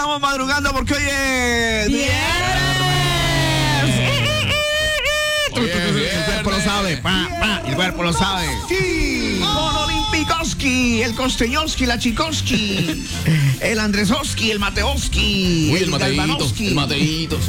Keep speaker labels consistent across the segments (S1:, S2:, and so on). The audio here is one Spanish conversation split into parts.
S1: vamos madrugando porque hoy es viernes. El cuerpo lo sabe, el cuerpo lo sabe. Sí, con Olimpikoski, el Costeñoski, la Chikoski, el Andresoski, el Mateoski,
S2: el Mateitos.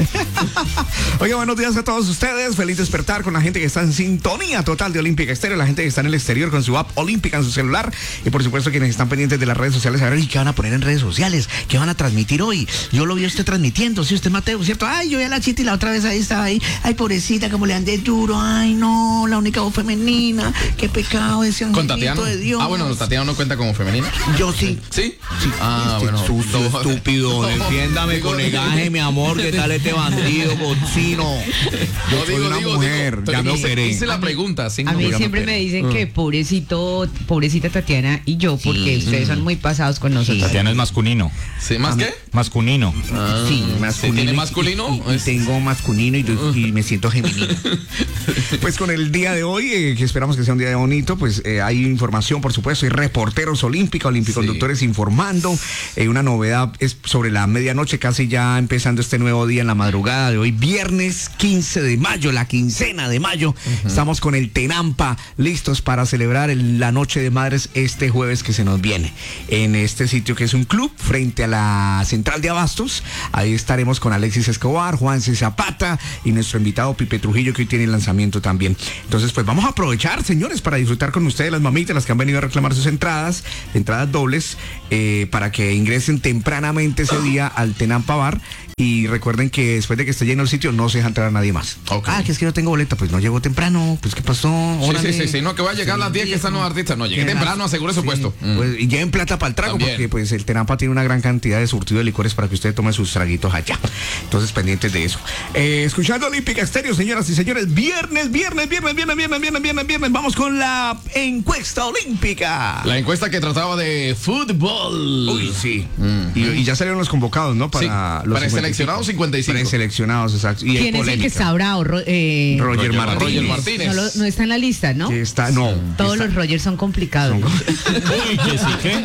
S1: Oye, buenos días a todos ustedes. Feliz despertar con la gente que está en sintonía total de Olímpica Estéreo, la gente que está en el exterior con su app Olímpica en su celular y por supuesto quienes están pendientes de las redes sociales. A ver, ¿y qué van a poner en redes sociales? ¿Qué van a transmitir hoy? Yo lo vi usted transmitiendo, sí, usted Mateo, ¿cierto? Ay, yo vi a la Chiti la otra vez ahí estaba ahí. Ay, pobrecita, como le andé duro. Ay, no, la única voz femenina. Qué pecado ese angelito de Dios.
S2: Ah, bueno, Tatiana no cuenta como femenina.
S1: Yo sí.
S2: ¿Sí?
S1: Sí.
S2: Ah, bueno.
S1: Sucio, estúpido, defiéndame con negaje, mi amor. ¿Qué tal este bandido, cochino? Yo soy una mujer, ya me operé.
S2: Hice la pregunta.
S3: A mí siempre me dicen que pobrecita Tatiana y yo, porque ustedes son muy pasados con nosotros.
S4: Tatiana es masculino.
S2: ¿Sí? ¿Más qué?
S4: Masculino.
S1: Sí, masculino.
S2: ¿Tiene masculino?
S1: Y tengo masculino y me siento femenino. Pues con el día de hoy, que esperamos que sea un día bonito, pues hay información, por supuesto, hay reporteros olímpiconductores informando. Una novedad es sobre la medianoche, casi ya empezando este nuevo día en la madrugada de hoy, viernes 15 de mayo, la quincena de mayo. Estamos con el Tenampa, listos para celebrar la Noche de Madres este jueves que se nos viene. En este sitio que es un club frente a la Central de Abastos, ahí estaremos con Alexis Escobar, Juanse Zapata y nuestro invitado Pipe Trujillo, que hoy tiene el lanzamiento también. Entonces, pues vamos a aprovechar, señores, para disfrutar con ustedes, las mamitas, las que han venido a reclamar sus entradas dobles, para que ingresen tempranamente ese día al Tenampa Bar. Y recuerden que después de que esté lleno el sitio, no se deja entrar a nadie más.
S2: Okay.
S1: Ah, que es que no tengo boleta, pues no llegó temprano, pues ¿qué pasó?
S2: Sí, no, que va a llegar a las 10 que están los artistas. No, llegue temprano, asegure su puesto.
S1: Pues, y lleven plata para el trago, también, porque pues el Tenampa tiene una gran cantidad de surtido de licores para que usted tome sus traguitos allá. Entonces, pendientes de eso. Escuchando Olímpica Estéreo, señoras y señores, viernes. Vamos con la encuesta olímpica.
S2: La encuesta que trataba de fútbol.
S1: Uy, sí. Y ya salieron los convocados, ¿no? Para los
S2: seleccionados 55.
S1: Preseleccionados, exacto. Y
S3: ¿quién es el que está bravo?
S2: Roger Martínez.
S3: No está en la lista, ¿no?
S1: No.
S3: Todos los Rogers son complicados.
S4: Uy, que sí, ¿qué?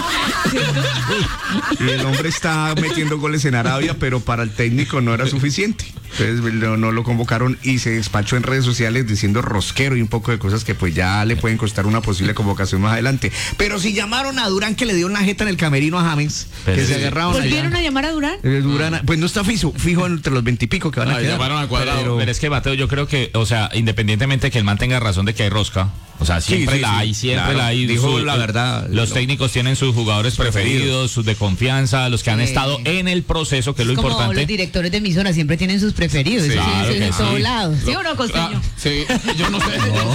S1: Y el hombre está metiendo goles en Arabia, pero para el técnico no era suficiente. Entonces no lo convocaron y se despachó en redes sociales diciendo rosquero y un poco de cosas que pues ya le pueden costar una posible convocación más adelante. Pero si llamaron a Durán, que le dio una jeta en el camerino a James, que se agarraron.
S3: ¿Volvieron a llamar a Durán?
S1: Durán, pues no está fijo entre los 20 y pico que van a quedar.
S2: Llamaron al Cuadrado.
S4: Pero es que, Mateo, yo creo que, o sea, independientemente de que él mantenga razón de que hay rosca, o sea, siempre la hay.
S1: Dijo la verdad.
S4: Los técnicos tienen sus jugadores preferidos, sus de confianza, los que han estado en el proceso, que es lo
S3: como
S4: importante.
S3: Los directores de emisora siempre tienen sus preferidos.
S4: Claro
S3: en todos lados. ¿Sí o no, Costeño?
S2: Sí, yo no sé.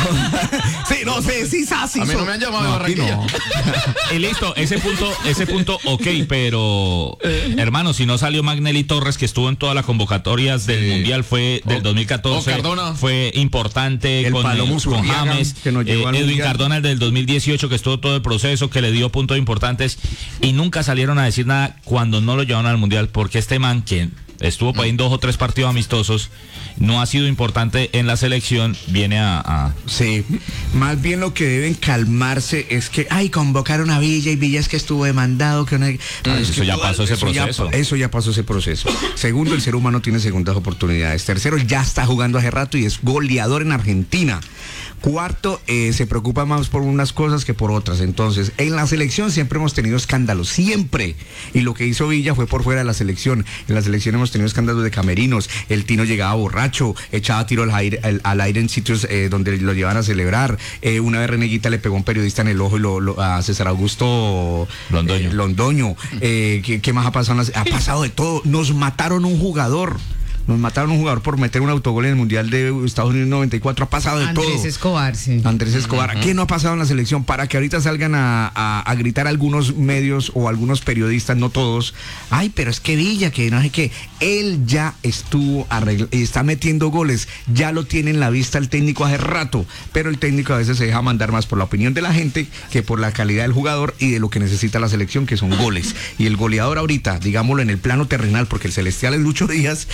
S1: Sí,
S2: a mí no me han llamado de Barranquilla.
S4: Y listo, ese punto, ok, pero hermano, si no salió Magnelli Torres, que estuvo en todas las convocatorias del Mundial, fue del 2014, fue importante,
S1: el
S4: con James, Edwin Cardona, el del 2018, que estuvo todo el proceso, que le dio puntos importantes y nunca salieron a decir nada cuando no lo llevaron al Mundial, porque este man, que estuvo por ahí en 2 o 3 partidos amistosos, no ha sido importante en la selección, viene a...
S1: Sí, más bien lo que deben calmarse es que, convocaron a Villa y Villa es que estuvo demandado, que no hay...
S4: Eso ya pasó ese proceso.
S1: Eso ya pasó ese proceso. Segundo, el ser humano tiene segundas oportunidades. Tercero, ya está jugando hace rato y es goleador en Argentina. Cuarto, se preocupa más por unas cosas que por otras. Entonces, en la selección siempre hemos tenido escándalos, siempre. Y lo que hizo Villa fue por fuera de la selección. En la selección hemos tenido escándalos de camerinos. El Tino llegaba borracho, echaba tiro al aire en sitios donde lo llevaban a celebrar. Una vez Reneguita le pegó a un periodista en el ojo y a César Augusto Londoño. ¿Qué más ha pasado? Ha pasado de todo. Nos mataron un jugador. Nos mataron a un jugador por meter un autogol en el Mundial de Estados Unidos 94. Ha pasado de todo.
S3: Andrés Escobar, sí.
S1: Andrés Escobar. ¿Qué no ha pasado en la selección? Para que ahorita salgan a gritar algunos medios o algunos periodistas, no todos. Pero es que Villa, que no sé qué. Él ya estuvo está metiendo goles. Ya lo tiene en la vista el técnico hace rato. Pero el técnico a veces se deja mandar más por la opinión de la gente que por la calidad del jugador y de lo que necesita la selección, que son goles. Y el goleador ahorita, digámoslo en el plano terrenal, porque el celestial es Lucho Díaz,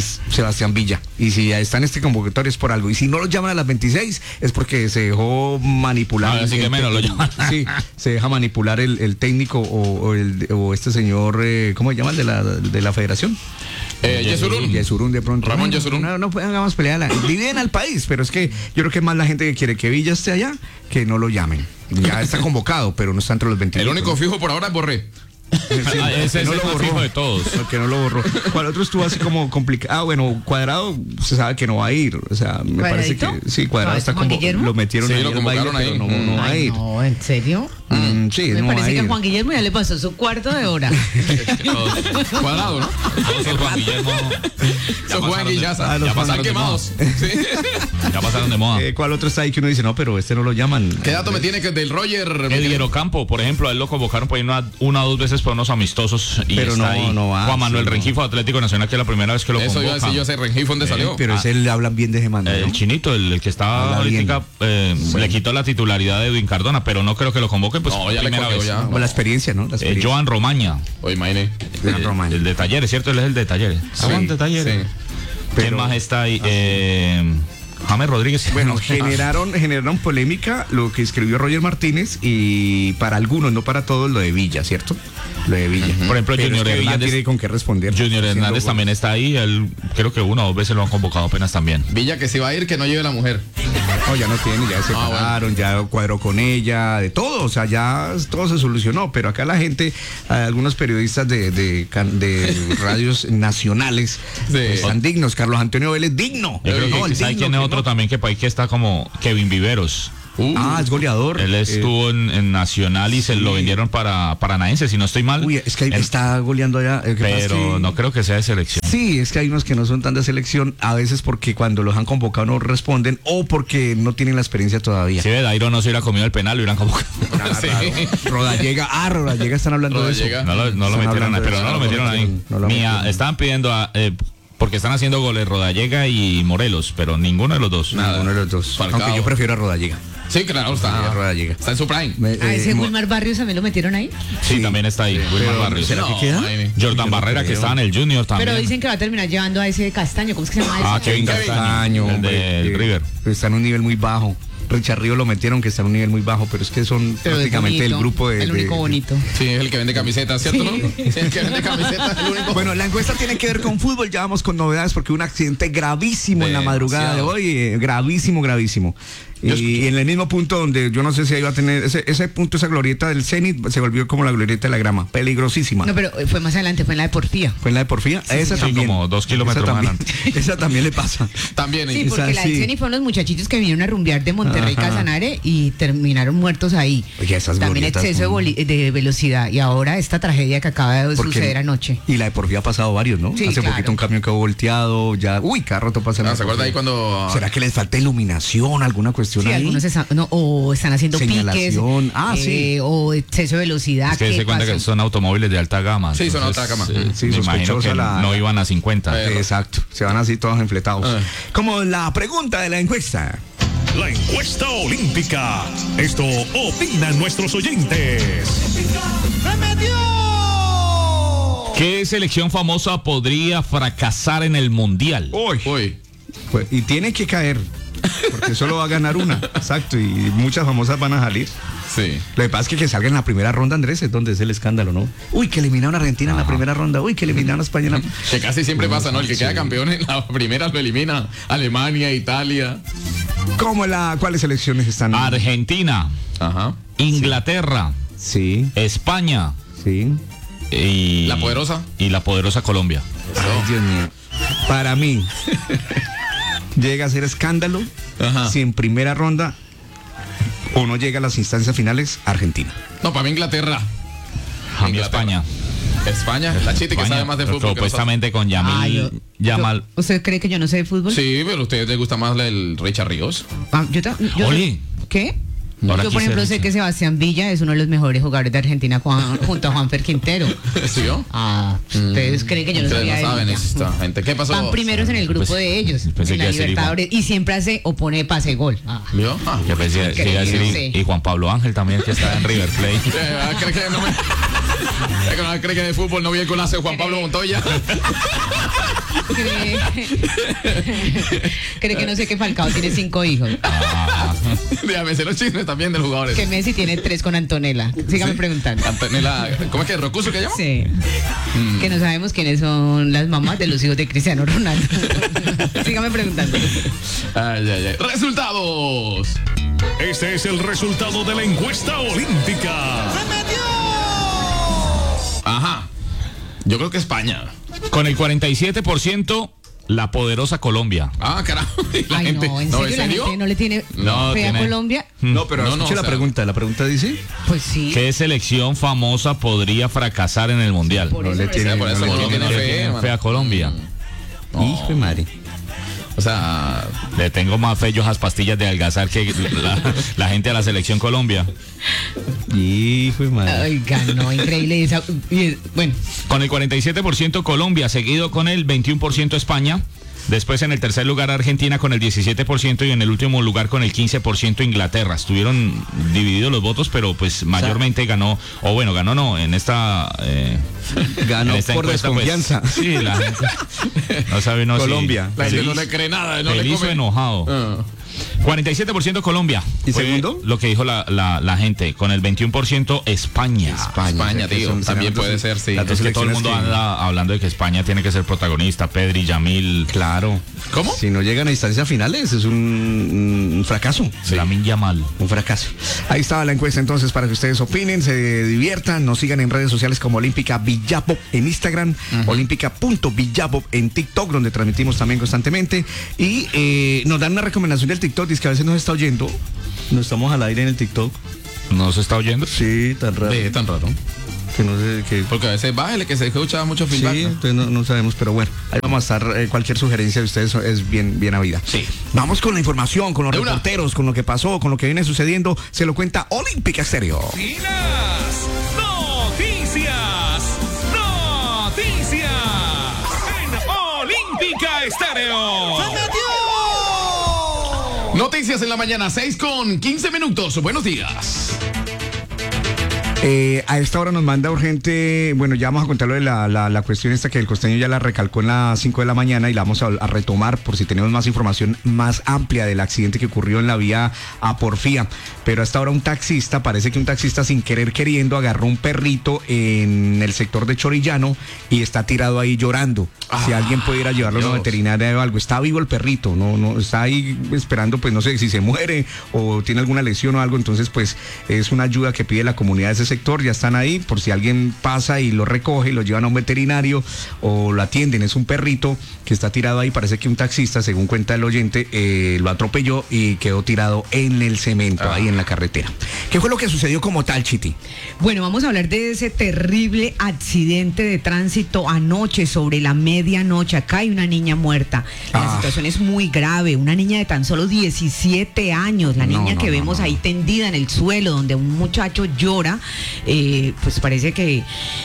S1: es Sebastián Villa. Y si está en este convocatorio es por algo. Y si no lo llaman a las 26 es porque se dejó manipular.
S4: Así que menos lo llaman.
S1: Sí, se deja manipular el técnico o este señor, ¿cómo se llama? El de la federación.
S2: Yesurún.
S1: De pronto.
S2: Ramón Yesurún.
S1: No hagamos pelea. Dividen al país, pero es que yo creo que es más la gente que quiere que Villa esté allá que no lo llamen. Ya está convocado, pero no está entre los 28.
S2: El único fijo por ahora es Borré.
S4: Ese es
S1: no
S4: el
S1: lo
S4: más
S1: borró.
S4: fijo de todos.
S1: Que no lo borró. ¿Cuál otro estuvo así como complicado? Bueno, Cuadrado se sabe que no va a ir. O sea, me parece que sí, Cuadrado está
S3: ¿Juan
S1: como
S3: Guillermo?
S1: lo metieron
S2: Sí,
S1: ahí
S2: lo
S1: al
S2: convocaron
S1: baile,
S2: ahí.
S1: pero no va a ir.
S3: No, ¿en serio?
S1: Sí,
S3: Me
S1: no va
S3: parece
S1: a
S3: que a
S1: ir.
S3: Juan Guillermo ya le pasó su cuarto de hora.
S2: Cuadrado, ¿no?
S4: Todos esos Juan Guillermo
S2: Son Juan Guillaza.
S1: los
S2: Ya
S1: Juan
S2: pasaron quemados. Sí.
S4: ya pasaron de moda.
S1: ¿Cuál otro está ahí que uno dice, no, pero este no lo llaman?
S2: ¿Qué dato me tiene que del Roger?
S4: Edgar Ocampo, por ejemplo, a él lo convocaron por ahí una o dos veces por unos amistosos y
S1: Pero
S4: está
S1: no,
S4: ahí.
S1: no va,
S4: Juan Manuel
S1: sí, no.
S4: Rengifo, Atlético Nacional, que es la primera vez que lo
S2: Eso iba a
S4: convocan.
S2: decir yo, ese Rengifo, ¿dónde salió?
S1: Pero ese le hablan bien de ese man, ¿no?
S4: El chinito, el que estaba
S1: Habla bien.
S4: ahorita, le quitó la titularidad de Edwin Cardona, pero no creo que lo convoquen, pues
S2: No, ya le
S4: primera
S2: cogió
S4: vez.
S2: ya.
S1: Como la experiencia, ¿no? La experiencia.
S4: Joan Romaña,
S2: Oye, imagínate.
S1: Gran Romaña.
S4: el de Talleres, ¿cierto? Él es el de Talleres.
S2: Sí,
S4: Ah, de Talleres.
S2: sí.
S4: ¿Quién
S1: Pero-
S4: más está ahí? James Rodríguez.
S1: Bueno, generaron polémica lo que escribió Roger Martínez y para algunos, no para todos, lo de Villa, ¿cierto? Lo de Villa.
S4: Por ejemplo,
S1: Pero
S4: Junior
S1: es que Villa
S4: Hernández-
S1: tiene con qué responder.
S4: Junior
S1: Siendo
S4: Hernández
S1: gol.
S4: también está ahí, él creo que una o dos veces lo han convocado apenas también.
S2: Villa que si va a ir, que no lleve la mujer.
S1: No, ya no tiene, ya se separaron, ya cuadró con ella, de todo, o sea, ya todo se solucionó, pero acá la gente, algunos periodistas de radios nacionales,
S2: Sí.
S1: pues, están dignos. Carlos Antonio Vélez, digno.
S4: Yo creo
S1: No,
S4: que
S1: el
S4: ¿sabe
S1: digno,
S4: quién es
S1: que
S4: otro
S1: no.
S4: también que país que está como Kevin Viveros?
S1: Es goleador.
S4: Él estuvo en Nacional y se lo vendieron para Paranaense, si no estoy mal.
S1: Uy, es que está goleando allá. Lo que pasa es
S4: Pero
S1: que-
S4: no creo que sea de selección.
S1: Sí, es que hay unos que no son tan de selección, a veces porque cuando los han convocado no responden o porque no tienen la experiencia todavía.
S4: Si ve, Dairo no se hubiera comido el penal, lo hubieran convocado.
S2: Sí.
S1: Rodallega, están hablando de
S2: Rodallega.
S1: eso.
S4: No lo
S1: Están
S4: metieron
S1: hablando
S4: ahí,
S1: de
S4: pero
S1: eso.
S4: no lo metieron ahí.
S1: No lo metieron.
S4: Estaban pidiendo porque están haciendo goles Rodallega y Morelos, pero ninguno de los dos.
S2: Nada.
S1: Uno de los dos.
S2: Falcao.
S1: Aunque yo prefiero a Rodallega.
S2: Sí, claro, está.
S1: Rodallega.
S2: Está en su prime.
S3: ¿A ese Wilmar Barrios también lo metieron ahí?
S4: Sí, también está ahí. Wilmar
S1: Pero,
S4: Barrios.
S1: ¿será que queda?
S2: imagínate.
S4: Jordan Barrera, que estaba en el Junior también.
S3: Pero dicen que va a terminar llevando a ese Castaño. ¿Cómo es que se llama ese?
S4: Ah, Kevin
S2: Kevin
S4: Castaño, el
S1: hombre,
S4: del
S1: que
S4: River.
S1: Está en un nivel muy bajo. Richard Río lo metieron que está en un nivel muy bajo, pero es que son
S3: Pero es
S1: prácticamente
S3: bonito,
S1: el grupo de...
S3: el único bonito.
S2: Sí, es el que vende camisetas, ¿cierto?
S3: Sí.
S2: ¿No? Sí, el que vende camisetas, el único.
S1: Bueno, la encuesta tiene que ver con fútbol, ya vamos con novedades porque un accidente gravísimo en la madrugada de
S2: Demasiado.
S1: hoy, gravísimo. Y en el mismo punto donde yo no sé si ahí va a tener, ese punto, esa glorieta del Zenit se volvió como la glorieta de la Grama, peligrosísima.
S3: No, pero fue más adelante, fue en la de Porfía.
S1: ¿Fue en la de Porfía? Esa
S4: sí,
S1: también.
S4: como 2 kilómetros
S1: esa
S4: más
S1: también, esa también le pasa.
S2: También.
S3: Sí,
S2: ¿eh?
S3: porque
S1: Esa
S3: la del
S1: sí.
S3: Ceni fueron los muchachitos que vinieron a rumbear de Monterrey
S1: Ajá.
S3: Casanare y terminaron muertos ahí.
S1: Oye, esas
S3: También
S1: glorietas
S3: exceso de,
S1: son-
S3: de velocidad. Y ahora esta tragedia que acaba de
S1: Porque-
S3: suceder anoche.
S1: Y la de Porfía ha pasado varios, ¿no?
S3: Sí,
S1: Hace
S3: claro.
S1: poquito un camión que volteado, ya, cada rato pasa. en la
S2: ¿Se acuerda ahí
S1: Porfía.
S2: cuando
S1: ¿Será que les falta iluminación, alguna cuestión
S3: Sí,
S1: ahí?
S3: algunos o están haciendo piques.
S1: Señalación. Sí.
S3: O exceso de velocidad.
S4: Es que
S3: ¿qué
S4: se cuenta
S3: pasó?
S4: que son automóviles de alta gama.
S2: Sí, son
S4: entonces,
S2: alta gama.
S1: Sí,
S4: me imagino
S1: sospechosa
S4: que
S1: la-
S4: no iban a 50.
S1: Exacto, se van así todos enfletados.
S2: Ah.
S1: Como la pregunta de la encuesta.
S5: La encuesta olímpica. Esto opinan nuestros oyentes.
S4: ¿Qué selección famosa podría fracasar en el Mundial?
S2: Uy.
S1: Pues, y tiene que caer, porque solo va a ganar una. Exacto, y muchas famosas van a salir.
S2: Sí.
S1: Lo que pasa es que salga en la primera ronda, Andrés, es donde es el escándalo, ¿no? Uy, que eliminaron a Argentina en la primera ronda. Uy, que eliminaron a España en la...
S2: Que casi siempre pasa, ¿no? El que queda campeón en la primera lo elimina. Alemania, Italia.
S1: ¿Cuáles selecciones están?
S4: Argentina,
S2: Ajá.
S4: Inglaterra,
S1: Sí,
S4: España
S1: sí.
S4: y
S2: La poderosa.
S4: y la poderosa Colombia.
S1: Ay, Dios mío. Para mí, llega a ser escándalo
S2: Ajá.
S1: si en primera ronda o no llega a las instancias finales Argentina.
S2: No, para mí Inglaterra.
S4: A mí
S2: Inglaterra.
S4: España.
S2: España, la chita que
S4: España,
S2: sabe más de fútbol. que nosotros.
S4: Supuestamente con Yamil, Yamal.
S3: ¿Usted cree que yo no sé de fútbol?
S2: Sí, pero a ustedes les gusta más el Richard Ríos.
S3: Ah,
S4: Oli.
S3: ¿Qué?
S4: Ahora
S3: Yo, por ejemplo,
S4: quise-
S3: sé que Sebastián Villa es uno de los mejores jugadores de Argentina junto a Juanfer Quintero.
S2: ¿Sí yo?
S3: Ah, ¿ustedes creen que yo no
S2: Ustedes
S3: sabía
S2: no
S3: de
S2: saben
S3: Villa?
S2: esta gente. ¿Qué pasó?
S3: Van primeros en el grupo
S4: Pues,
S3: de ellos,
S4: pensé
S3: en
S4: que
S3: la
S4: iba a decir
S3: Libertadores, y siempre hace o pone pase gol. Ah.
S2: ¿Vio? Ah,
S4: Yo pensé que iba a decir,
S3: Increíble.
S4: y Juan Pablo Ángel también, que está en River Plate.
S2: ¿cree que no me... ¿Cree que de fútbol no vi el golazo de Juan Pablo Montoya?
S3: cree que no sé que Falcao tiene 5 hijos.
S2: Déjame hacer los chismes también de los jugadores.
S3: Que Messi tiene 3 con Antonella. Sígame preguntando.
S2: Antonella, ¿cómo es que Rocuso que llama?
S3: Sí. Que no sabemos quiénes son las mamás de los hijos de Cristiano Ronaldo. Sígame preguntando.
S2: Ay. ¡Resultados!
S5: Este es el resultado de la encuesta olímpica.
S2: Ajá. Yo creo que España.
S4: Con el 47%, la poderosa Colombia.
S2: Ah, carajo. La
S3: Ay,
S2: gente,
S3: no, ¿en serio? ¿La gente no le tiene fe a Colombia?
S1: No, pero escuche la pregunta. La pregunta dice...
S3: Pues sí.
S4: ¿Qué selección famosa podría fracasar en el Mundial?
S3: Por eso
S2: por eso no tiene fe
S4: a Colombia.
S1: Hijo de madre.
S2: O sea,
S4: Le tengo más fe yo a esas pastillas de algazar que la gente a la selección Colombia.
S1: Hijo de madre.
S3: Oiga, no, increíble. Bueno.
S4: Con el 47% Colombia, seguido con el 21% España. Después en el tercer lugar Argentina con el 17% y en el último lugar con el 15% Inglaterra. Estuvieron divididos los votos, pero pues mayormente ganó, o bueno, ganó no, en esta...
S1: ganó
S4: en esta
S1: por
S4: encuesta,
S1: desconfianza.
S4: Pues, sí, la gente no sabe, no.
S1: Colombia.
S2: la gente no le cree nada. No
S4: Feliz
S2: le
S4: o
S2: come.
S4: enojado. 47% Colombia.
S1: ¿Y
S4: Fue
S1: segundo?
S4: lo que dijo la gente. Con el 21% España.
S2: España, tío. También puede ser, sí.
S1: Las dos
S4: Es que todo el mundo
S1: selecciones que-
S4: anda hablando de que España tiene que ser protagonista. Pedri, Yamil,
S1: Claro.
S2: ¿Cómo?
S1: Si no llegan a instancias finales, es un fracaso.
S4: Lamine Yamal.
S1: Un fracaso. Ahí estaba la encuesta entonces para que ustedes opinen, se diviertan, nos sigan en redes sociales como Olímpica Villapop en Instagram, olímpica.villapop en TikTok, donde transmitimos también constantemente. Y nos dan una recomendación del TikTok, dice que a veces nos está oyendo. No estamos al aire en el TikTok.
S4: ¿No se está oyendo?
S1: Sí, tan raro.
S2: Sí, tan raro.
S1: Que no sé qué.
S2: Porque a veces bájale que se escucha mucho
S1: Sí,
S2: feedback. ¿no?
S1: entonces no sabemos, pero bueno, ahí vamos a estar, cualquier sugerencia de ustedes es bien habida.
S2: Sí.
S1: Vamos con la información, con los
S2: De una.
S1: reporteros, con lo que pasó, con lo que viene sucediendo, se lo cuenta Olímpica Estéreo.
S5: Noticias en Olímpica Estéreo.
S2: Noticias en la mañana, 6:15. Buenos días.
S1: A esta hora nos manda urgente, bueno, ya vamos a contar lo de la cuestión esta que el costeño ya la recalcó en las 5 de la mañana y la vamos a retomar por si tenemos más información más amplia del accidente que ocurrió en la vía a Porfía. Pero hasta ahora parece que un taxista sin querer queriendo agarró un perrito en el sector de Chorillano y está tirado ahí llorando. Si alguien puede ir a llevarlo a una
S2: Dios.
S1: veterinaria o algo, está vivo el perrito, no está ahí esperando, pues no sé si se muere o tiene alguna lesión o algo, entonces pues es una ayuda que pide la comunidad de ese sector, ya están ahí por si alguien pasa y lo recoge y lo llevan a un veterinario o lo atienden. Es un perrito que está tirado ahí, parece que un taxista, según cuenta el oyente, lo atropelló y quedó tirado en el cemento, ahí en la carretera. ¿Qué fue lo que sucedió como tal, Chiti?
S3: Bueno, vamos a hablar de ese terrible accidente de tránsito anoche sobre la medianoche. Acá hay una niña muerta. La situación es muy grave. Una niña de tan solo 17 años. La niña que vemos ahí tendida en el suelo, donde un muchacho llora. Pues parece que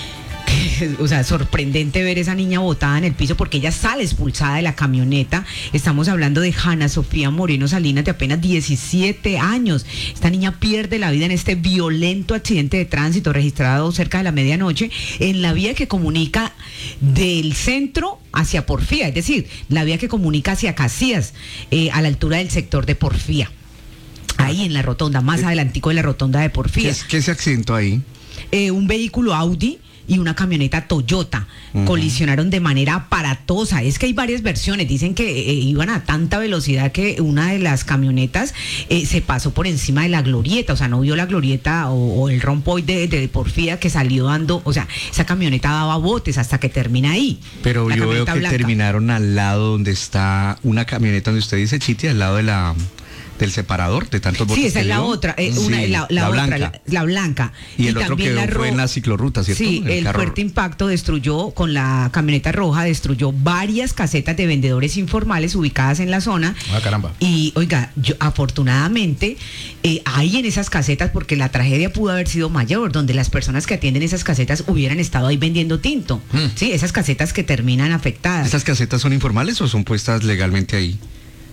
S3: o sea, sorprendente ver esa niña botada en el piso porque ella sale expulsada de la camioneta. Estamos hablando de Hanna Sofía Moreno Salinas, de apenas 17 años. Esta niña pierde la vida en este violento accidente de tránsito registrado cerca de la medianoche en la vía que comunica del centro hacia Porfía, es decir, la vía que comunica hacia Casillas, a la altura del sector de Porfía. Ahí en la rotonda, más adelantico de la rotonda de Porfía.
S1: ¿Qué se accidentó ahí?
S3: Un vehículo Audi y una camioneta Toyota colisionaron de manera aparatosa. Es que hay varias versiones. Dicen que iban a tanta velocidad que una de las camionetas se pasó por encima de la glorieta. O sea, no vio la glorieta o el rompoy de Porfía que salió dando. O sea, esa camioneta daba botes hasta que termina ahí.
S1: Pero
S3: La
S1: yo veo
S3: camioneta
S1: que
S3: blanca.
S1: terminaron al lado donde está una camioneta donde usted dice, Chiti, al lado del separador de tantos botes.
S3: Sí, esa
S1: que
S3: es la
S1: dio.
S3: otra,
S1: Sí,
S3: la otra,
S1: blanca.
S3: la blanca.
S1: Y el otro
S3: también
S1: quedó fue en la ciclorruta, ¿cierto?
S3: Sí, el
S1: carro.
S3: fuerte impacto destruyó, con la camioneta roja, destruyó varias casetas de vendedores informales ubicadas en la zona.
S2: Ah, caramba.
S3: Y, oiga, afortunadamente, ahí en esas casetas, porque la tragedia pudo haber sido mayor, donde las personas que atienden esas casetas hubieran estado ahí vendiendo tinto. Sí, esas casetas que terminan afectadas.
S1: ¿Estas casetas son informales o son puestas legalmente ahí?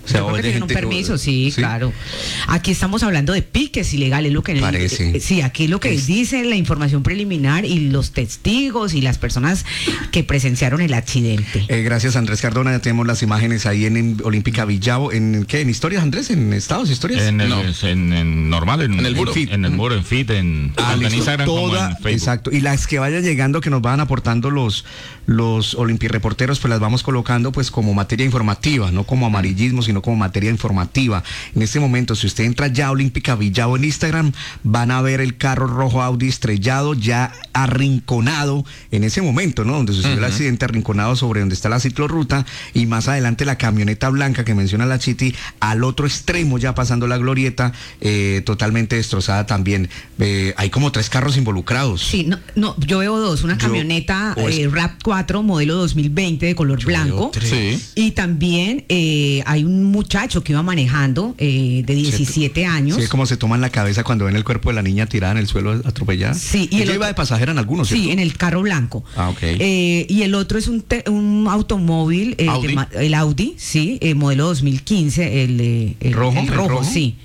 S1: O sea,
S3: Yo creo que tienen un permiso, sí, claro. Aquí estamos hablando de piques ilegales, lo que
S1: parece.
S3: Sí, aquí lo que dice la información preliminar y los testigos y las personas que presenciaron el accidente.
S1: Gracias, Andrés Cardona. Ya tenemos las imágenes ahí en Olímpica Villavo. ¿En qué? ¿En historias, Andrés? ¿En estados, historias?
S4: En normal, en el muro.
S2: feed.
S4: En el muro, en feed, en Instagram como en Facebook.
S1: Exacto. Y las que vayan llegando, que nos van aportando los olimpireporteros, pues las vamos colocando pues como materia informativa, no como amarillismo, sino como materia informativa. En este momento, si usted entra ya a Olímpica Villavo en Instagram, van a ver el carro rojo Audi estrellado, ya arrinconado en ese momento, ¿no? Donde sucedió el accidente, arrinconado sobre donde está la ciclorruta, y más adelante la camioneta blanca que menciona la Chiti, al otro extremo, ya pasando la glorieta, totalmente destrozada también. Hay como 3 carros involucrados.
S3: Sí, no, yo veo 2, una camioneta RAV4 modelo 2020 de color blanco, y también hay un muchacho que iba manejando de 17 años.
S1: Sí, como se toman la cabeza cuando ven el cuerpo de la niña tirada en el suelo atropellada.
S3: Sí, y
S1: ella iba de pasajera en algunos, ¿cierto?
S3: Sí, en el carro blanco.
S1: Ah, ok.
S3: Y el otro es un automóvil, el Audi, sí, modelo 2015, el
S1: rojo.
S3: El rojo, sí.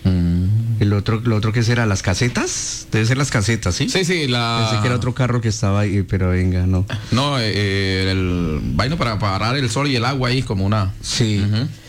S1: ¿Lo otro qué será? ¿Las casetas? Debe ser las casetas, ¿sí?
S2: Sí,
S1: Pensé que era otro carro que estaba ahí, pero venga, no.
S2: No, el vaino para parar el sol y el agua ahí como una...
S1: Sí.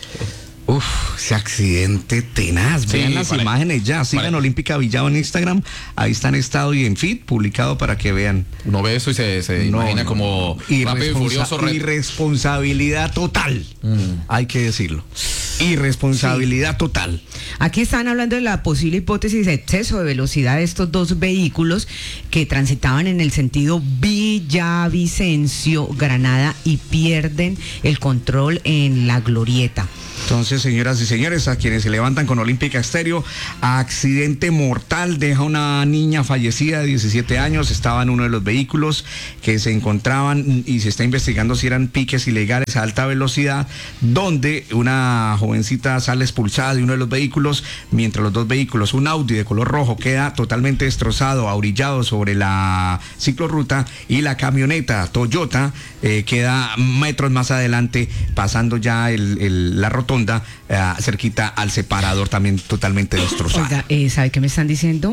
S1: Uf, ese accidente tenaz. Vean las imágenes ya. Sigan Olímpica Villavo en Instagram. Ahí está en estado y en feed, publicado para que vean.
S2: Uno ve eso y se imagina como Rápido y Furioso.
S1: Irresponsabilidad total. Hay que decirlo. Irresponsabilidad total.
S3: Aquí están hablando de la posible hipótesis de exceso de velocidad de estos 2 vehículos que transitaban en el sentido Villavicencio, Granada, y pierden el control en la glorieta.
S1: Entonces, señoras y señores, a quienes se levantan con Olímpica Estéreo, accidente mortal, deja una niña fallecida de 17 años, estaba en uno de los vehículos que se encontraban, y se está investigando si eran piques ilegales a alta velocidad, donde una jovencita sale expulsada de uno de los vehículos, mientras los 2 vehículos, un Audi de color rojo, queda totalmente destrozado, ahorillado sobre la ciclorruta, y la camioneta Toyota queda metros más adelante, pasando ya la rotonda, cerquita al separador, también totalmente destrozada.
S3: Oiga, ¿sabe qué me están diciendo?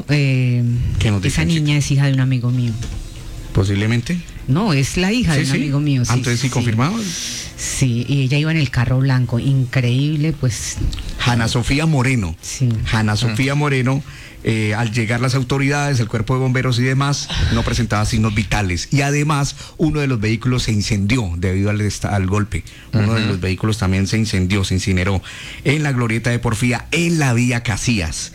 S3: Esa niña es hija de un amigo mío.
S1: ¿Posiblemente?
S3: No, es la hija de un amigo mío. Sí,
S1: ¿Antes sí confirmado?
S3: Sí, y ella iba en el carro blanco, increíble, pues.
S1: Hanna Sofía Moreno.
S3: Sí.
S1: Hanna Sofía Moreno. Al llegar las autoridades, el cuerpo de bomberos y demás, no presentaba signos vitales. Y además, uno de los vehículos se incendió debido al golpe. Uno de los vehículos también se incendió, se incineró en la glorieta de Porfía, en la vía Casillas.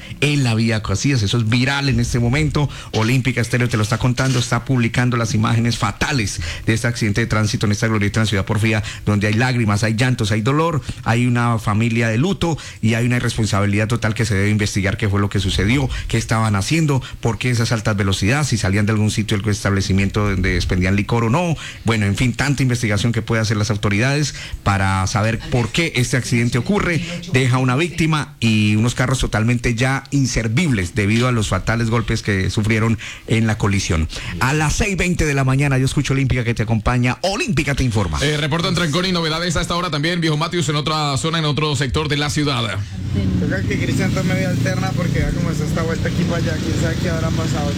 S1: Eso es viral en este momento. Olímpica Estéreo te lo está contando, está publicando las imágenes fatales de este accidente de tránsito en esta glorieta en la ciudad Porfía, donde hay lágrimas, hay llantos, hay dolor, hay una familia de luto y hay una irresponsabilidad total que se debe investigar qué fue lo que sucedió, qué estaban haciendo, por qué esas altas velocidades, si salían de algún sitio, algún establecimiento donde expendían licor o no. Bueno, en fin, tanta investigación que puede hacer las autoridades para saber por qué este accidente ocurre. Deja una víctima y unos carros totalmente ya inservibles debido a los fatales golpes que sufrieron en la colisión. A las 6:20 de la mañana, yo escucho Olímpica que te acompaña. Olímpica te informa.
S2: Reportan Trancón y novedades a esta hora también. Viejo Matius en otra zona, en otro sector de la ciudad.
S6: Toca que Cristian tome vía alterna porque ya como está esta vuelta aquí para allá, quién sabe qué habrá pasado,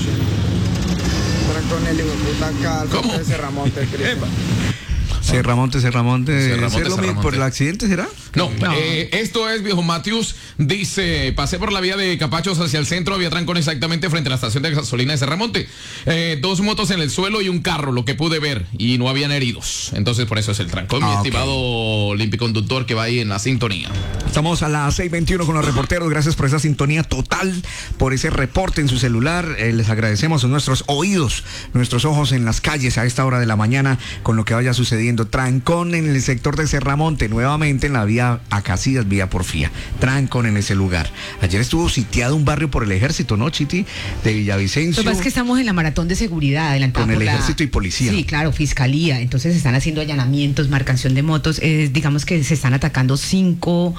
S6: chico. Trancón el hijo de puta acá al frente de Serramonte, Cristian.
S1: Serramonte, ¿por el accidente será?
S2: No. Esto es Viejo Matius. Dice, pasé por la vía de Capachos hacia el centro, había trancón exactamente frente a la estación de gasolina de Serramonte. 2 motos en el suelo y un carro, lo que pude ver, y no habían heridos. Entonces por eso es el trancón, mi estimado olímpico-conductor que va ahí en la sintonía.
S1: Estamos a las 6:21 con los reporteros. Gracias por esa sintonía total, por ese reporte en su celular. Les agradecemos a nuestros oídos, nuestros ojos en las calles a esta hora de la mañana con lo que vaya sucediendo. Trancón en el sector de Serramonte, nuevamente en la vía a Casillas, vía Porfía. Trancón en ese lugar. Ayer estuvo sitiado un barrio por el ejército, ¿no, Chiti? De Villavicencio.
S3: Lo que pasa es que estamos en la maratón de seguridad adelantada
S1: con el ejército y policía.
S3: Sí, claro, fiscalía. Entonces se están haciendo allanamientos, marcación de motos. Digamos que se están atacando 5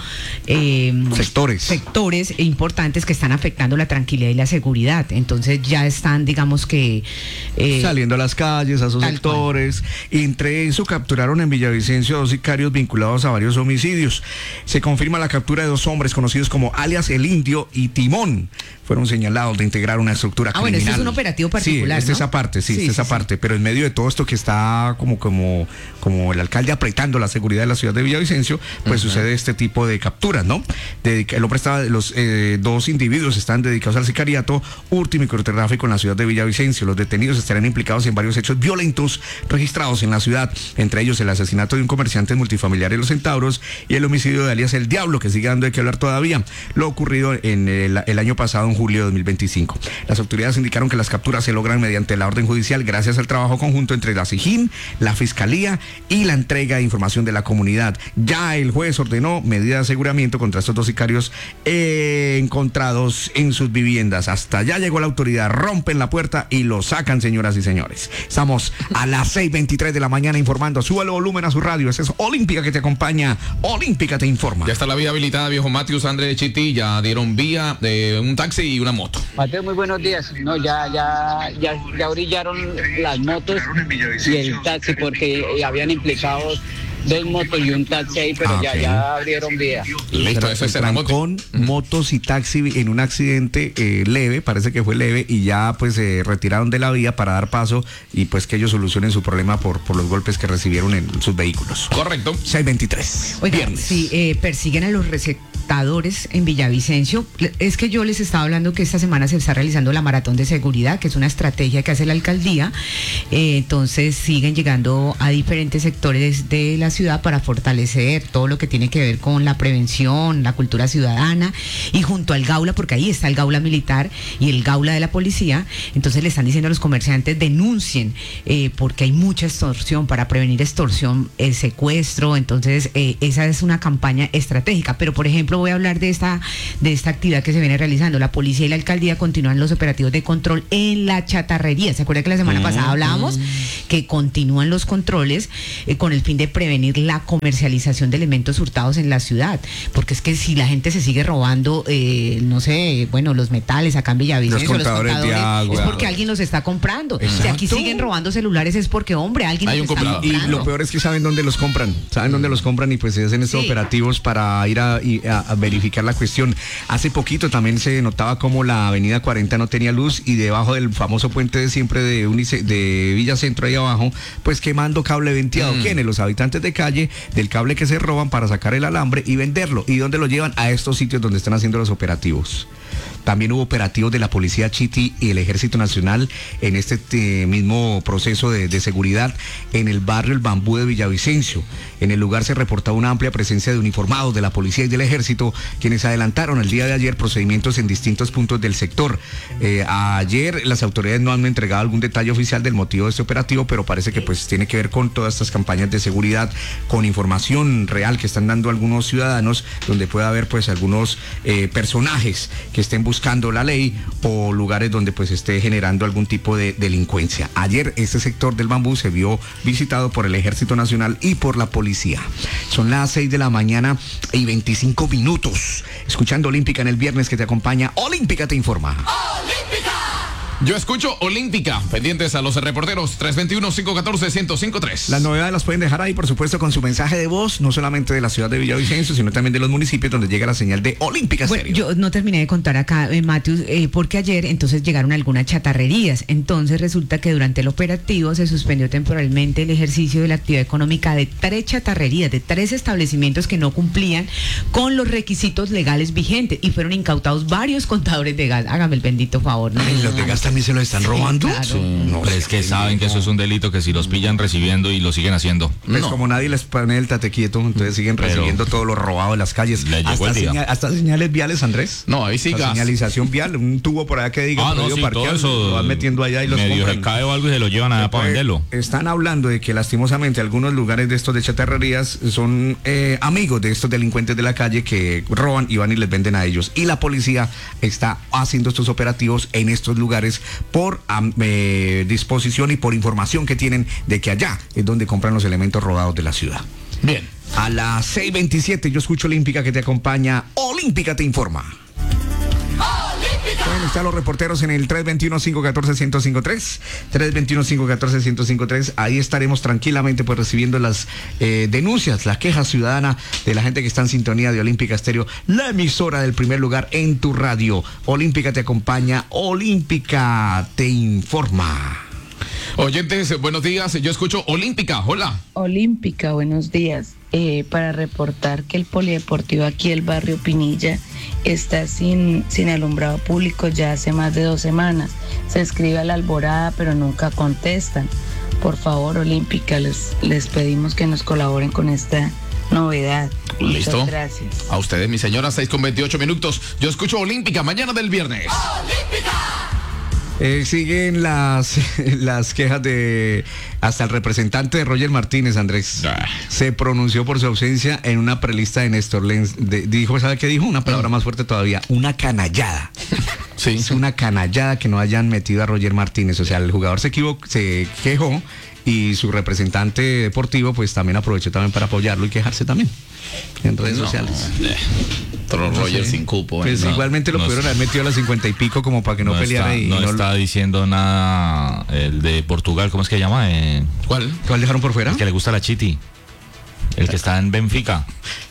S3: sectores importantes que están afectando la tranquilidad y la seguridad. Entonces ya están, digamos que
S1: saliendo a las calles, a esos sectores. Entre su capturaron en Villavicencio 2 sicarios vinculados a varios homicidios. Se confirma la captura de 2 hombres conocidos como alias El Indio y Timón. Fueron señalados de integrar una estructura criminal.
S3: Bueno, este es un operativo particular,
S1: Sí, esa parte, esa parte. Pero en medio de todo esto que está como el alcalde apretando la seguridad de la ciudad de Villavicencio, pues sucede este tipo de capturas, ¿no? El hombre estaba, los 2 individuos están dedicados al sicariato, hurto y microtráfico en la ciudad de Villavicencio. Los detenidos estarán implicados en varios hechos violentos registrados en la ciudad, entre ellos el asesinato de un comerciante multifamiliar en Los Centauros y el homicidio de alias El Diablo, que sigue dando de qué hablar todavía, lo ocurrido en el año pasado, en julio de 2025. Las autoridades indicaron que las capturas se logran mediante la orden judicial gracias al trabajo conjunto entre la SIJIN, la Fiscalía y la entrega de información de la comunidad. Ya el juez ordenó medida de aseguramiento contra estos 2 sicarios encontrados en sus viviendas. Hasta allá llegó la autoridad, rompen la puerta y lo sacan, señoras y señores. Estamos a las 6:23 de la mañana informando. Súbale volumen a su radio. Esa es Olímpica que te acompaña. Olímpica te informa.
S2: Ya está la vía habilitada, viejo Matius, André de Chití. Ya dieron vía de un taxi y una moto.
S7: Mateo, muy buenos días. No, ya brillaron las motos y el taxi porque habían implicado 2 motos y un taxi ahí, pero ya abrieron vía.
S2: Listo, eso es el
S1: con motos y taxi en un accidente leve, parece que fue leve, y ya pues se retiraron de la vía para dar paso y pues que ellos solucionen su problema por los golpes que recibieron en sus vehículos.
S2: Correcto.
S1: 6:23.
S3: Oigan, si persiguen a los receptadores en Villavicencio, es que yo les estaba hablando que esta semana se está realizando la maratón de seguridad, que es una estrategia que hace la alcaldía, entonces siguen llegando a diferentes sectores de la ciudad para fortalecer todo lo que tiene que ver con la prevención, la cultura ciudadana, y junto al Gaula, porque ahí está el Gaula militar y el Gaula de la policía, entonces le están diciendo a los comerciantes denuncien, porque hay mucha extorsión. Para prevenir extorsión, el secuestro, entonces esa es una campaña estratégica. Pero por ejemplo voy a hablar de esta actividad que se viene realizando. La policía y la alcaldía continúan los operativos de control en la chatarrería. ¿Se acuerda que la semana pasada hablábamos que continúan los controles con el fin de prevenir la comercialización de elementos hurtados en la ciudad? Porque es que si la gente se sigue robando, no sé, bueno, los metales acá en Villavicencio,
S1: los contadores de agua,
S3: es porque alguien los está comprando. Si aquí siguen robando celulares es porque, hombre, alguien los está comprando.
S1: Y lo peor es que saben dónde los compran, y pues se hacen estos operativos para ir a verificar la cuestión. Hace poquito también se notaba como la avenida 40 no tenía luz y debajo del famoso puente de siempre de Villacentro ahí abajo, pues quemando cable venteado. ¿Quiénes? Los habitantes de calle, del cable que se roban para sacar el alambre y venderlo. ¿Y dónde lo llevan? A estos sitios donde están haciendo los operativos. También hubo operativos de la Policía Chití y el Ejército Nacional en este mismo proceso de seguridad en el barrio El Bambú de Villavicencio. En el lugar se reportaba una amplia presencia de uniformados de la Policía y del Ejército, quienes adelantaron el día de ayer procedimientos en distintos puntos del sector. Ayer las autoridades no han entregado algún detalle oficial del motivo de este operativo, pero parece que pues tiene que ver con todas estas campañas de seguridad, con información real que están dando algunos ciudadanos, donde puede haber pues algunos personajes que estén buscando la ley o lugares donde pues esté generando algún tipo de delincuencia. Ayer este sector del Bambú se vio visitado por el Ejército Nacional y por la policía. Son las 6 de la mañana y 25 minutos. Escuchando Olímpica en el viernes que te acompaña. Olímpica te informa.
S2: ¡Olímpica! Yo escucho Olímpica, pendientes a los reporteros 321-514-1053.
S1: Las novedades las pueden dejar ahí, por supuesto, con su mensaje de voz, no solamente de la ciudad de Villavicencio, sino también de los municipios donde llega la señal de Olímpica Stereo.
S3: Bueno, yo no terminé de contar acá, Matius, porque ayer entonces llegaron algunas chatarrerías. Entonces resulta que durante el operativo se suspendió temporalmente el ejercicio de la actividad económica de 3 chatarrerías, de 3 establecimientos que no cumplían con los requisitos legales vigentes y fueron incautados varios contadores de gas. Hágame el bendito favor. ¿No?
S1: Ay, los de gas también se lo están robando.
S3: Claro.
S4: Sí, no, pero es que saben que eso es un delito, que si los pillan recibiendo y lo siguen haciendo.
S1: Pues como nadie les pone el tate quieto, entonces siguen recibiendo todo lo robado en las calles. Hasta señales viales, Andrés.
S2: No, ahí sí gas.
S1: Señalización vial, un tubo por allá que diga
S4: no, sí, todo eso
S1: lo van metiendo allá y los
S4: medio
S1: compran.
S4: se cae o algo y se lo llevan allá para venderlo.
S1: Están hablando de que lastimosamente algunos lugares de estos de chatarrerías son amigos de estos delincuentes de la calle que roban y van y les venden a ellos. Y la policía está haciendo estos operativos en estos lugares por disposición y por información que tienen de que allá es donde compran los elementos robados de la ciudad.
S2: Bien.
S1: A las 6:27 yo escucho Olímpica que te acompaña. Olímpica te informa.
S8: Olímpica.
S1: Bueno, están los reporteros en el 321-514-1053, 321-514-1053. Ahí estaremos tranquilamente pues recibiendo las denuncias, la queja ciudadana de la gente que está en sintonía de Olímpica Estéreo, la emisora del primer lugar en tu radio. Olímpica te acompaña, Olímpica te informa.
S2: Oyentes, buenos días. Yo escucho Olímpica. Hola.
S8: Olímpica, buenos días. Para reportar que el polideportivo aquí, el barrio Pinilla, está sin alumbrado público ya hace más de 2 semanas. Se escribe a la Alborada, pero nunca contestan. Por favor, Olímpica, les pedimos que nos colaboren con esta novedad.
S2: Listo.
S8: Muchas gracias.
S2: A ustedes, mi señora, 6:28. Yo escucho Olímpica mañana del viernes.
S1: ¡Olímpica! Siguen las quejas de hasta el representante de Roger Martínez, Andrés. Se pronunció por su ausencia en una prelista de Néstor Lenz. Dijo, ¿sabe qué dijo? Una palabra más fuerte todavía, una canallada.
S2: Sí.
S1: Es una canallada que no hayan metido a Roger Martínez. O sea, el jugador se quejó y su representante deportivo pues también aprovechó también para apoyarlo y quejarse también en redes sociales.
S2: Roger sin cupo.
S1: Pues igualmente lo pudieron haber metido a las 50 y pico como para que no peleara.
S4: No está diciendo nada el de Portugal, ¿cómo es que llama?
S2: ¿Cuál
S1: dejaron por fuera?
S4: El que le gusta la Chiti. El que está en Benfica.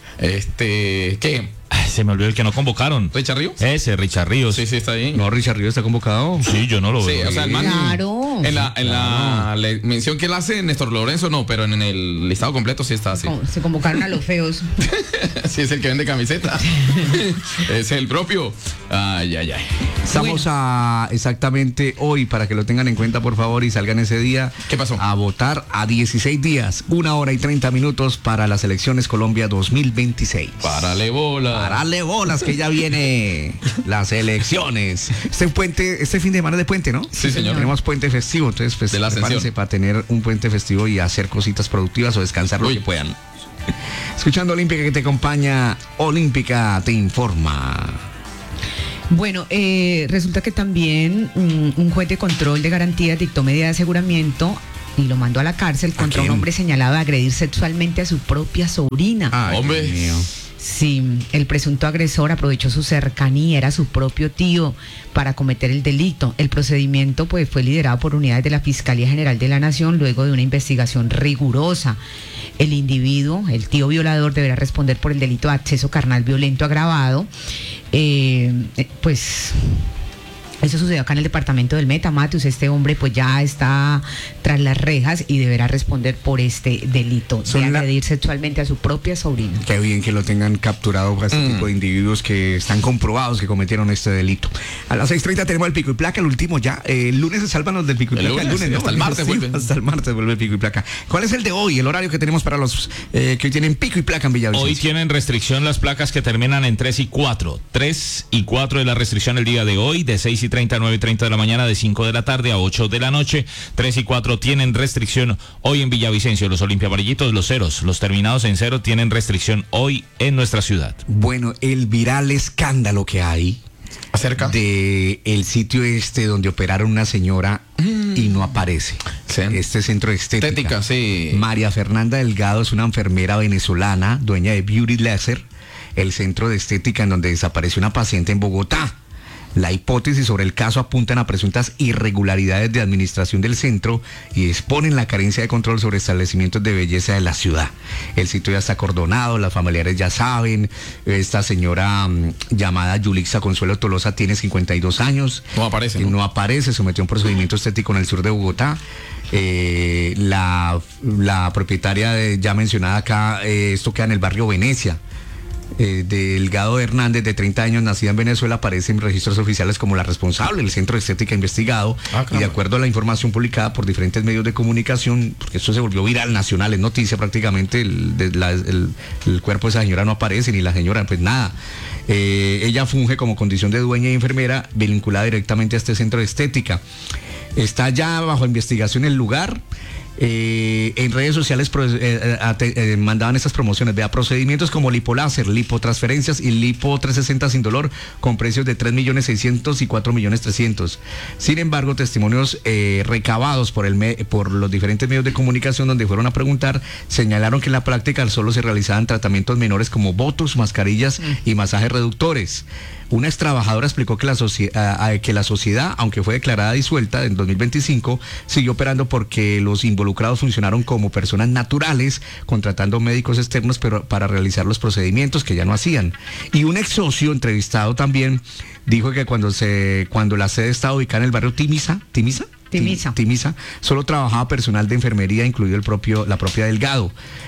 S2: ¿Qué?
S4: Se me olvidó el que no convocaron.
S2: ¿Richard Ríos?
S4: Ese, Richard Ríos.
S2: Sí, está ahí.
S1: No, Richard Ríos está convocado.
S4: Sí, yo no lo veo.
S2: Sí, o sea, el man.
S3: Claro.
S2: En la mención que él hace, Néstor Lorenzo no, pero en el listado completo sí está así.
S3: Se convocaron a los feos.
S2: Sí, es el que vende camiseta. Es el propio. Ay.
S1: Estamos exactamente hoy, para que lo tengan en cuenta, por favor, y salgan ese día.
S2: ¿Qué pasó?
S1: A votar a 16 días, 1 hora y 30 minutos para las elecciones Colombia 2026.
S2: Párale
S1: bolas, que ya viene las elecciones. Este fin de semana de puente, ¿no?
S2: Sí, señor.
S1: Tenemos puente festivo, entonces pues
S2: de la
S1: prepárense para tener un puente festivo y hacer cositas productivas o descansar lo que puedan. Escuchando Olímpica que te acompaña, Olímpica te informa.
S3: Bueno, resulta que también un juez de control de garantías dictó medida de aseguramiento y lo mandó a la cárcel contra un hombre señalado de agredir sexualmente a su propia sobrina.
S1: Ay,
S2: hombre.
S1: Dios mío.
S3: Sí, el presunto agresor aprovechó su cercanía, era su propio tío, para cometer el delito. El procedimiento pues fue liderado por unidades de la Fiscalía General de la Nación luego de una investigación rigurosa. El individuo, el tío violador, deberá responder por el delito de acceso carnal violento agravado. Pues eso sucedió acá en el departamento del Meta, Matius. Este hombre pues ya está tras las rejas y deberá responder por este delito de agredir sexualmente a su propia sobrina.
S1: Qué bien que lo tengan capturado a este tipo de individuos que están comprobados que cometieron este delito. A las 6:30 tenemos el pico y placa, el último ya. El lunes se salvan los del pico y placa. El lunes, ¿no?
S2: Hasta el martes vuelve.
S1: Hasta el martes vuelve el pico y placa. ¿Cuál es el de hoy? El horario que tenemos para los que hoy tienen pico y placa en Villavicencio.
S4: Hoy tienen restricción las placas que terminan en 3 y 4. 3 y 4 es la restricción el día de hoy, de 6:30 a 9:30 de la mañana, de 5 de la tarde a 8 de la noche. 3 y 4 tienen restricción hoy en Villavicencio. Los olimpiamarillitos, los ceros, los terminados en 0 tienen restricción hoy en nuestra ciudad.
S1: Bueno, el viral escándalo que hay
S2: acerca
S1: de el sitio donde operaron una señora y no aparece.
S2: Sí.
S1: Este centro de estética.
S2: Sí.
S1: María Fernanda Delgado es una enfermera venezolana, dueña de Beauty Laser, el centro de estética en donde desapareció una paciente en Bogotá. La hipótesis sobre el caso apuntan a presuntas irregularidades de administración del centro y exponen la carencia de control sobre establecimientos de belleza de la ciudad. El sitio ya está acordonado, las familiares ya saben. Esta señora llamada Yulixa Consuelo Tolosa tiene 52 años.
S2: No aparece.
S1: No aparece, sometió a un procedimiento estético en el sur de Bogotá. La propietaria ya mencionada acá, esto queda en el barrio Venecia. Delgado Hernández, de 30 años, nacida en Venezuela, aparece en registros oficiales como la responsable del centro de estética investigado. Y de acuerdo a la información publicada por diferentes medios de comunicación, porque esto se volvió viral, nacional, es noticia prácticamente, el cuerpo de esa señora no aparece, ni la señora, pues nada. Ella funge como condición de dueña y enfermera vinculada directamente a este centro de estética. Está ya bajo investigación el lugar. En redes sociales mandaban estas promociones, vea, procedimientos como lipoláser, lipotransferencias y lipo 360 sin dolor con precios de 3.600.000 y 4.300.000. Sin embargo, testimonios recabados por los diferentes medios de comunicación donde fueron a preguntar, señalaron que en la práctica solo se realizaban tratamientos menores como botox, mascarillas y masajes reductores. Una ex trabajadora explicó que la sociedad, aunque fue declarada disuelta en 2025, siguió operando porque los involucrados funcionaron como personas naturales, contratando médicos externos para realizar los procedimientos que ya no hacían. Y un ex socio entrevistado también dijo que cuando la sede estaba ubicada en el barrio Timisa, solo trabajaba personal de enfermería, incluido la propia Delgado.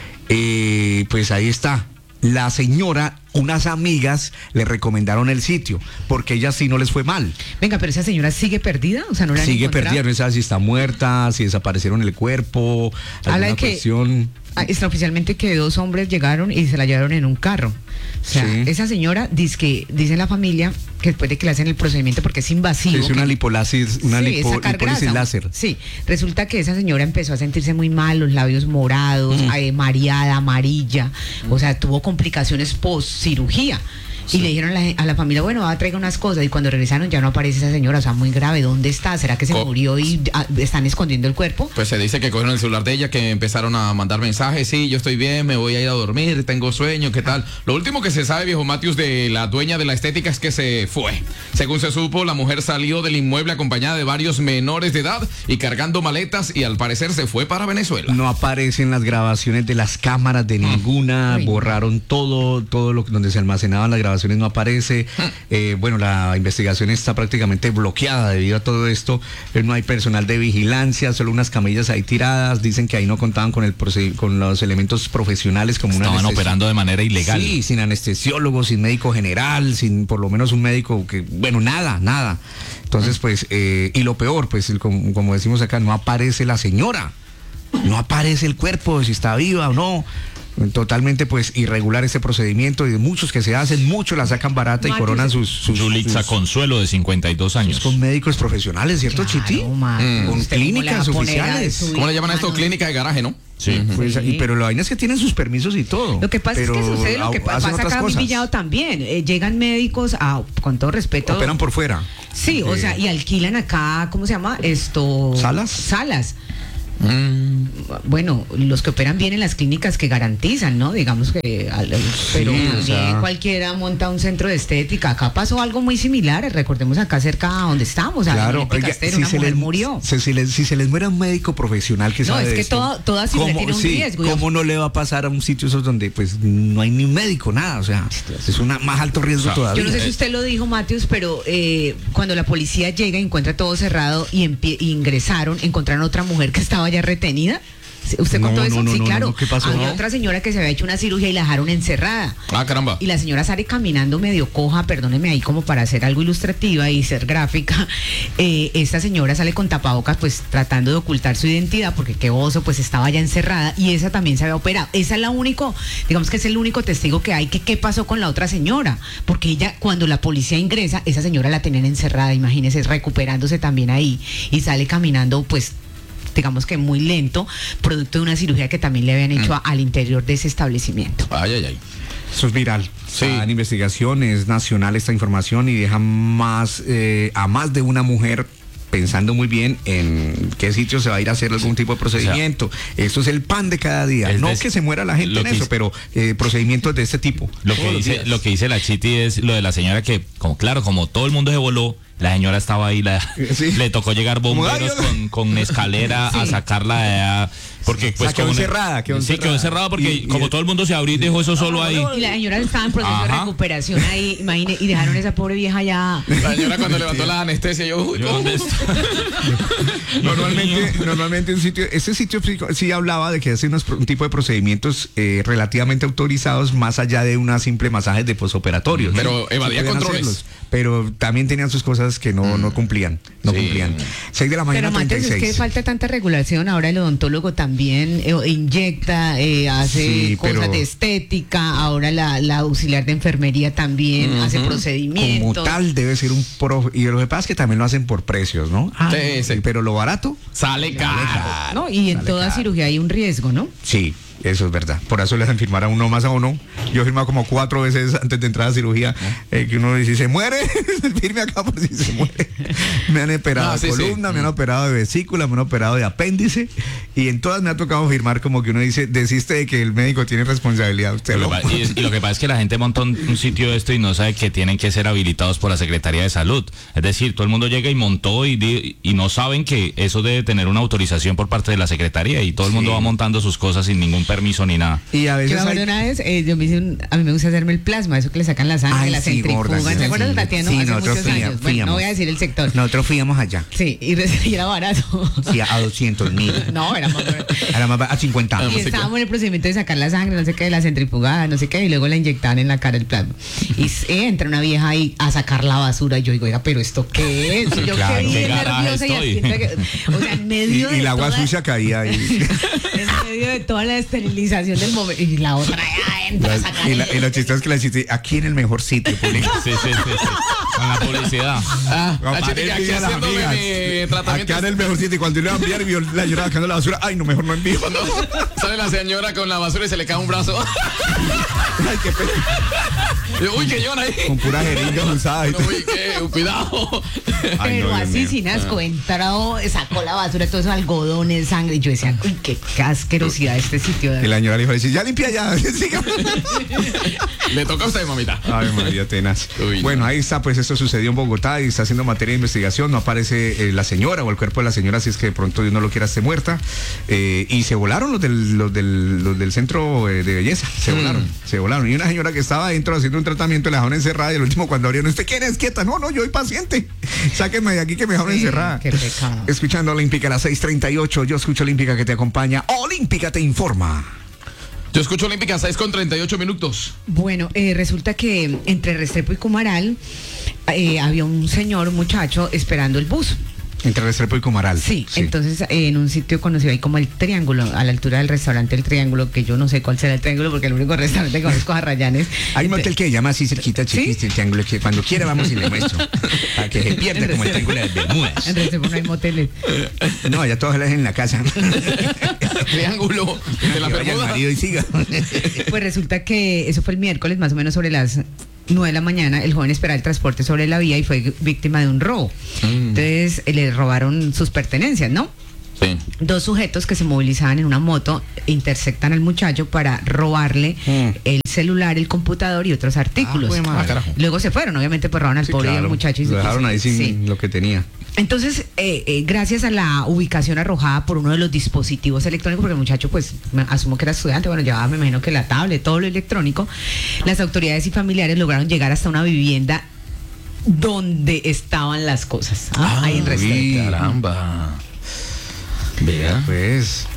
S1: Pues ahí está. La señora, unas amigas le recomendaron el sitio, porque ella sí no les fue mal.
S3: Venga, pero esa señora sigue perdida, o sea, no la han
S1: sigue
S3: encontrado.
S1: Perdida, no sabe si está muerta, si desaparecieron el cuerpo, alguna cuestión.
S3: Extraoficialmente que 2 hombres llegaron y se la llevaron en un carro. O sea, sí. Esa señora dice la familia que después de que le hacen el procedimiento, porque es invasivo.
S1: Es una lipólisis láser.
S3: Sí, resulta que esa señora empezó a sentirse muy mal, los labios morados, mareada, amarilla, o sea, tuvo complicaciones post cirugía. Sí. Y le dijeron a la familia, bueno, va a traer unas cosas, y cuando regresaron ya no aparece esa señora, o sea, muy grave. ¿Dónde está? ¿Será que se murió y están escondiendo el cuerpo?
S2: Pues se dice que cogieron el celular de ella, que empezaron a mandar mensajes, sí, yo estoy bien, me voy a ir a dormir, tengo sueño, ¿qué tal? Lo último que se sabe, viejo Matius, de la dueña de la estética es que se fue. Según se supo, la mujer salió del inmueble acompañada de varios menores de edad y cargando maletas, y al parecer se fue para Venezuela.
S1: No aparecen las grabaciones de las cámaras de ninguna, borraron todo lo donde se almacenaban las grabaciones, no aparece. Bueno, la investigación está prácticamente bloqueada debido a todo esto. No hay personal de vigilancia, solo unas camillas ahí tiradas. Dicen que ahí no contaban con los elementos profesionales como
S4: estaban operando de manera ilegal.
S1: Sí, sin anestesiólogo, sin médico general, sin por lo menos un médico que, bueno, nada. Entonces, pues, y lo peor, pues, como decimos acá, no aparece la señora, no aparece el cuerpo, si está viva o no. Totalmente, pues, irregular este procedimiento, y de muchos que se hacen, muchos la sacan barata y coronan sus
S4: Yulitza Consuelo, de 52 años.
S1: Con médicos profesionales, ¿cierto, claro, Chiti? Con clínicas oficiales.
S2: ¿Cómo le llaman a esto? Clínica de garaje, ¿no?
S1: Sí. Pues, sí. Pero la vaina es que tienen sus permisos y todo.
S3: Lo que pasa es que sucede lo que pasa acá en Villado también. Llegan médicos, con todo respeto.
S1: Operan por fuera.
S3: Sí, o sea, y alquilan acá, ¿cómo se llama? Salas. Bueno, los que operan bien en las clínicas que garantizan, ¿no? Digamos que, pero sí, también cualquiera monta un centro de estética. Acá pasó algo muy similar, recordemos acá cerca donde estamos,
S1: claro,
S3: una mujer murió.
S1: Si se les muere un médico profesional que sabe.
S3: No, es que toda cirugía tiene un riesgo.
S1: ¿Cómo no le va a pasar a un sitio esos donde pues no hay ni un médico, nada? O sea, es un más alto riesgo todavía.
S3: Yo no sé si usted lo dijo, Matius, pero cuando la policía llega y encuentra todo cerrado y ingresaron, encontraron otra mujer que estaba ya retenida. ¿Usted contó eso? Sí, claro.
S1: ¿Qué pasó?
S3: Había otra señora que se había hecho una cirugía y la dejaron encerrada.
S2: Ah, caramba.
S3: Y la señora sale caminando medio coja, perdóneme ahí como para hacer algo ilustrativa y ser gráfica. Esta señora sale con tapabocas, pues tratando de ocultar su identidad, porque qué oso, pues estaba ya encerrada, y esa también se había operado. Esa es la único, digamos que es el único testigo que hay, que qué pasó con la otra señora, porque ella, cuando la policía ingresa, esa señora la tenían encerrada, imagínese, recuperándose también ahí, y sale caminando, pues, digamos que muy lento, producto de una cirugía que también le habían hecho al interior de ese establecimiento.
S2: Ay.
S1: Eso es viral. Sí. En investigaciones nacional esta información, y deja a más de una mujer pensando muy bien en qué sitio se va a ir a hacer algún tipo de procedimiento. Eso es el pan de cada día. No que se muera la gente en eso, pero procedimientos de este tipo.
S4: Lo que dice la Chiti es lo de la señora que, como todo el mundo se voló, la señora estaba ahí, le tocó llegar bomberos con escalera a sacarla de allá, porque pues
S1: quedó encerrada.
S4: Quedó encerrada porque como todo el mundo se abrió y dejó eso solo ahí.
S3: Y la señora estaba en proceso de recuperación ahí, imagínate, y dejaron a esa pobre vieja allá.
S2: La señora cuando levantó la anestesia, ¿dónde está?
S1: Normalmente ese sitio sí hablaba de que hace un tipo de procedimientos relativamente autorizados, más allá de una simple masaje de posoperatorios.
S2: Pero evadía controles.
S1: Pero también tenían sus cosas cosas que no cumplían. No
S2: Sí.
S1: cumplían. 6 de la mañana,
S3: Pero antes
S1: 36.
S3: es que falta tanta regulación. Ahora el odontólogo también inyecta, hace
S1: Sí,
S3: cosas
S1: pero-
S3: de estética. Ahora la auxiliar de enfermería también hace procedimientos.
S1: Como tal debe ser un y lo que pasa es que también lo hacen por precios, ¿no?
S2: Sí, sí.
S1: Pero lo barato,
S2: Sale caro.
S3: ¿No? Y en
S1: Sale
S3: toda
S1: caro.
S3: cirugía hay un riesgo, ¿no?
S1: sí. Eso es verdad. Por eso le hacen firmar a uno más a uno. Yo he firmado como 4 veces antes de entrar a cirugía. Que uno dice, ¿se muere? Firme acá por si se muere. Me han operado
S2: Ah, sí,
S1: de
S2: sí.
S1: columna, me han operado de vesícula, me han operado de apéndice. Y en todas me ha tocado firmar como que uno dice, desiste de que el médico tiene responsabilidad. Usted
S4: Lo que pa- y lo que pasa es que la gente monta un sitio de esto y no sabe que tienen que ser habilitados por la Secretaría de Salud. Es decir, todo el mundo llega y montó y no saben que eso debe tener una autorización por parte de la Secretaría y todo el mundo va montando sus cosas sin ningún permiso ni nada.
S1: Y a
S3: Yo
S1: veces
S3: me acuerdo
S1: hay...
S3: una vez, a mí me gusta hacerme el plasma, eso que le sacan la sangre,
S1: Ay,
S3: la
S1: sí,
S3: centrifugan.
S1: gorda, sí,
S3: ¿Se acuerdan,
S1: sí.
S3: Tatiana?
S1: Sí,
S3: Hace
S1: nosotros
S3: muchos años. Bueno, no voy a decir el sector.
S1: Nosotros fuimos allá.
S3: Sí, y era barato.
S1: Sí, a 200.000.
S3: No, era más barato.
S1: Era más a 50.
S3: Y estábamos en el procedimiento de sacar la sangre, no sé qué, de la centrifugada, no sé qué, y luego la inyectaban en la cara el plasma. Y entra una vieja ahí a sacar la basura, y yo digo, oiga, pero ¿esto qué es? Y yo
S1: Claro.
S3: qué bien
S4: ¿Qué garaje
S3: nerviosa y
S4: estoy?
S3: haciendo que, o sea, en medio
S1: Y
S3: de
S1: el agua
S3: toda-
S1: sucia caía ahí.
S3: en medio de toda la esterilización del momento, y la otra allá entra a sacar
S1: Y lo chistoso es que la chiste aquí en el mejor sitio público.
S4: Sí, sí, sí, sí. Con la publicidad.
S2: La chica aquí haciéndome mi tratamiento.
S1: Acá en el mejor sitio. Y cuando yo le iba a enviar y vio la señora sacando la basura, ay, no, mejor no envío.
S2: Cuando sale la señora con la basura y se le cae un brazo.
S1: Ay, qué pena.
S2: Uy, que llora ahí.
S1: Con pura jeringa usada. y todo.
S2: Uy, qué cuidado.
S1: Ay,
S3: pero
S1: no, Dios
S3: así
S1: mío.
S3: sin asco, entró, sacó la basura, todo eso algodones, sangre, y yo decía, uy, qué asquerosidad este sitio.
S1: Y la señora le dijo, ya limpia ya. Siga.
S2: Le toca a usted, mamita.
S1: Ay, María tenaz.
S2: Uy,
S1: Bueno,
S2: no.
S1: ahí está, pues esto sucedió en Bogotá y está haciendo materia de investigación. No aparece la señora o el cuerpo de la señora, si es que de pronto Dios no lo quiera, esté muerta. Y se volaron los del centro de belleza. Se volaron. Y una señora que estaba adentro haciendo un tratamiento, la dejaron encerrada. Y el último, cuando abrieron, ¿usted quién es? Quieta. No, yo soy paciente. Sáquenme de aquí que me dejaron
S3: Sí,
S1: encerrada.
S3: qué pecado.
S1: Escuchando Olímpica a las 6:38. Yo escucho Olímpica que te acompaña. Olímpica te informa.
S2: Yo escucho Olímpica 6:38 minutos.
S3: Bueno, resulta que entre Restrepo y Cumaral había un muchacho esperando el bus.
S1: Entre Restrepo y Comaral.
S3: Sí, entonces en un sitio conocido ahí como el Triángulo, a la altura del restaurante El Triángulo, que yo no sé cuál será el Triángulo porque el único restaurante que conozco es Arrayanes.
S1: Hay un hotel que se llama así cerquita, chiquito, el triángulo, que cuando quiera vamos y le muestro. Para que se pierda como el triángulo de Bermudas.
S3: En Restrepo no hay moteles.
S1: No, ya todos las en la casa.
S2: Triángulo de la
S1: Que vaya el
S2: Bermuda.
S1: marido y siga.
S3: Pues resulta que eso fue el miércoles, más o menos sobre las 9 de la mañana. El joven esperaba el transporte sobre la vía y fue víctima de un robo. Entonces le robaron sus pertenencias, ¿no?
S2: Sí.
S3: 2 sujetos que se movilizaban en una moto interceptan al muchacho para robarle el celular, el computador y otros artículos.
S2: carajo.
S3: Luego se fueron, obviamente, pues robaron al
S1: Sí,
S3: pobre
S1: claro.
S3: muchacho y
S1: Lo dejaron ahí sin
S3: Sí.
S1: lo que tenía.
S3: Entonces, gracias a la ubicación arrojada por uno de los dispositivos electrónicos, porque el muchacho, pues, asumo que era estudiante, bueno, llevaba, me imagino que la tablet, todo lo electrónico, las autoridades y familiares lograron llegar hasta una vivienda donde estaban las cosas. Ahí en Restrepo.
S2: Caramba. Vea.
S1: Pues,